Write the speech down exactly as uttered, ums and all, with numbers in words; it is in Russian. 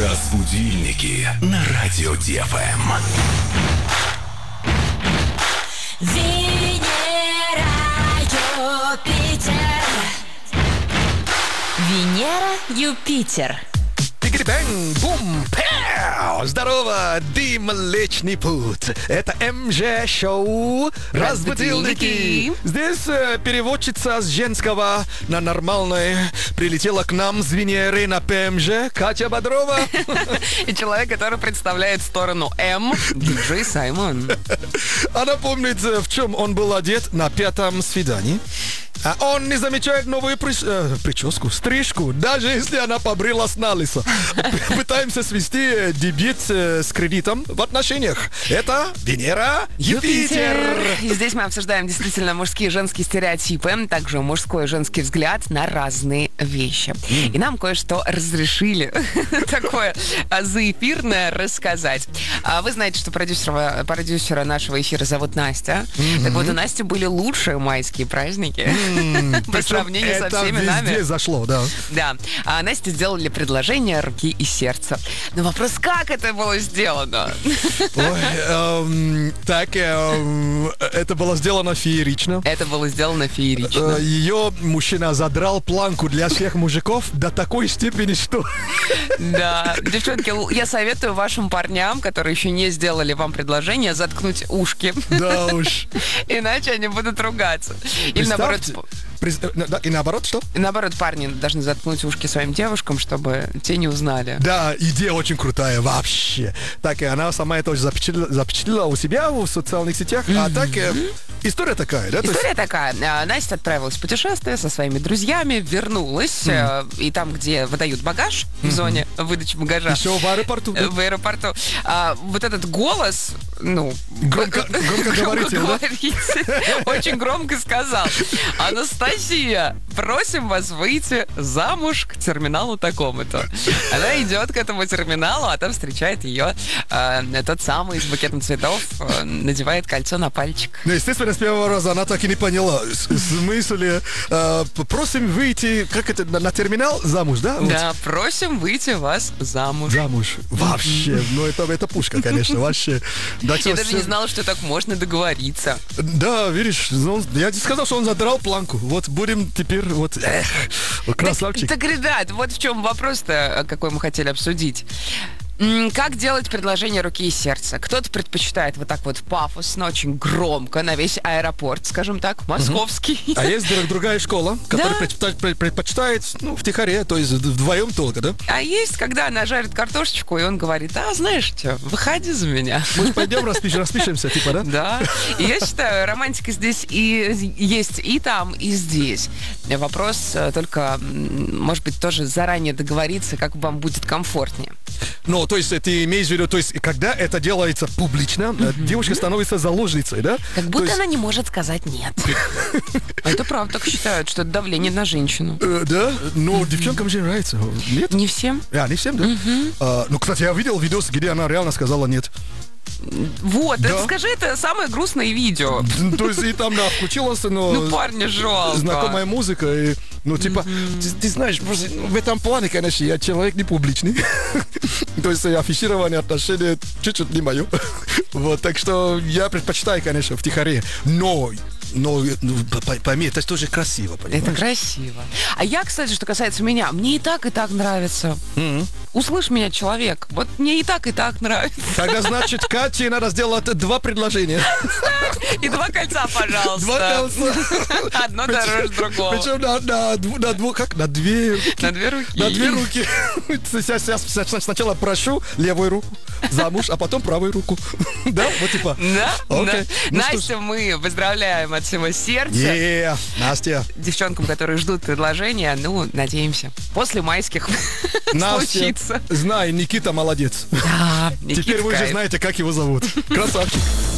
Разбудильники на радио ДФМ. Венера, Юпитер. Венера, Юпитер. Бум, пяу! Здорово, Дим, Млечный Путь. Это МЖ-шоу «Разбудильники». Здесь э, переводчица с женского на нормальное прилетела к нам с Венеры на ПМЖ Катя Бодрова. И человек, который представляет сторону М, диджей Саймон. Она помнит, в чем он был одет на пятом свидании. А он не замечает новую прич... э, прическу, стрижку, даже если она побрилась на лысо. Пытаемся свести дебют э, с кредитом в отношениях. Это Венера, Юпитер. И здесь мы обсуждаем действительно мужские и женские стереотипы, также мужской и женский взгляд на разные вещи. И нам кое-что разрешили такое заэфирное рассказать. А вы знаете, что продюсера, продюсера нашего эфира зовут Настя. Так вот, у Насти были лучшие майские праздники. По сравнению со всеми нами. Это везде зашло, да. Да. А Насте сделали предложение руки и сердца. Но вопрос, как это было сделано? Ой, эм, так, эм, это было сделано феерично. Это было сделано феерично. Э, Ее мужчина задрал планку для всех мужиков до такой степени, что... Да. Девчонки, я советую вашим парням, которые еще не сделали вам предложение, заткнуть ушки. Да уж. Иначе они будут ругаться. Или наоборот... Прис- да, и наоборот, что? И наоборот, парни должны заткнуть ушки своим девушкам, чтобы те не узнали. Да, идея очень крутая вообще. Так, и она сама это уже запечатлела, запечатлела у себя в социальных сетях. Mm-hmm. А так, э, история такая, да? История такая. Настя отправилась в путешествие со своими друзьями, вернулась. Mm-hmm. И там, где выдают багаж, mm-hmm. в зоне выдачи багажа. Еще в аэропорту. Да? В аэропорту. А, вот этот голос, ну... Громко, громко говорите, да? Очень громко сказал. Анастасия, просим вас выйти замуж к терминалу такому-то. Она идет к этому терминалу, а там встречает ее э, тот самый с букетом цветов, э, надевает кольцо на пальчик. Ну, естественно, с первого раза она так и не поняла. В смысле, э, просим выйти, как это, на, на терминал замуж, да? Да, вот. Просим выйти вас замуж. Замуж. Вообще, ну это, это пушка, конечно, вообще. Я даже не знала, что так можно договориться. Да, видишь, он, я тебе сказал, что он задрал планку. Вот будем теперь, вот, эх, красавчик. Так, так, ребят, вот в чем вопрос-то, какой мы хотели обсудить. Как делать предложение руки и сердца? Кто-то предпочитает вот так вот пафосно, очень громко, на весь аэропорт, скажем так, московский. А есть друг, другая школа, которая да? предпочитает, предпочитает, ну, втихаря, то есть вдвоем только, да? А есть, когда она жарит картошечку, и он говорит, а, знаешь что, выходи за меня. Мы пойдем распиш, распишемся, типа, да? Да. И я считаю, романтика здесь и есть и там, и здесь. Вопрос только, может быть, тоже заранее договориться, как вам будет комфортнее. Ну, то есть ты имеешь в виду, то есть когда это делается публично, mm-hmm. девушка становится заложницей, да? Как будто есть... она не может сказать нет. Это правда так считают, что это давление на женщину. Да? Но девчонкам же нравится. Нет? Не всем. А, не всем, да? Ну, кстати, я видел видос, где она реально сказала нет. Вот, да? это, скажи, это самое грустное видео. То есть и там, да, включилась, но... Ну, парня жалко. Знакомая музыка, и, ну, типа, mm-hmm. ты, ты знаешь, просто в этом плане, конечно, я человек не публичный. То есть афиширование отношений чуть-чуть не мое. Вот, так что я предпочитаю, конечно, втихаре. Но... Но, ну, пойми, это тоже красиво, понимаешь? Это красиво. А я, кстати, что касается меня, мне и так, и так нравится. Mm-hmm. Услышь меня, человек. Вот мне и так, и так нравится. Тогда, значит, Кате надо сделать два предложения. И два кольца, пожалуйста. Два кольца. Одно дороже другого. Причем на, на, на двух, как? На две руки. На две руки. На две руки. Сначала прошу левую руку замуж, а потом правую руку. Да? Вот типа. Да. Okay. Ну, Настя, мы поздравляем от всего сердца. Yeah, Настя. Девчонкам, которые ждут предложения, ну, надеемся, после майских случится. Знай, Никита молодец. Да, Никита. Теперь вы уже знаете, как его зовут. Красавчик.